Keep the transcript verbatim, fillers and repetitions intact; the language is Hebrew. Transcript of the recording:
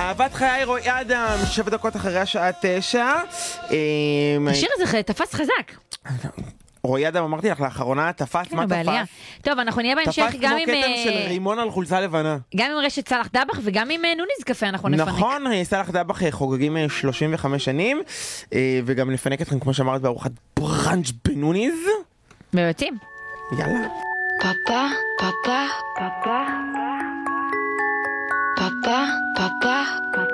אהבת חיי רועי אדם, שבע דקות אחרי השעה תשע. השיר הזה תפס חזק. רועי אדם, אמרתי לך, לאחרונה תפס, מה תפס? טוב, אנחנו נהיה בהמשך גם עם... תפס כמו כתם של רימון על חולצה לבנה. גם עם רשת סלח דבח וגם עם נוניז קפה אנחנו נפנק. נכון, סלח דבח חוגגים שלושים וחמש שנים, וגם נפנק אתכם, כמו שאמרת, בארוחת ברנץ' בנוניז. ביוצאים. יאללה. פאפה, פאפה, פאפה. פאפה, פאפה, פאפה.